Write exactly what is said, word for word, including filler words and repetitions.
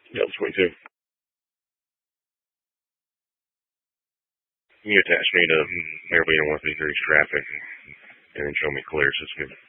Yeah, twenty-two. You attach me to Mayor Bean one fifty-three's traffic and then show me clear, so it's good.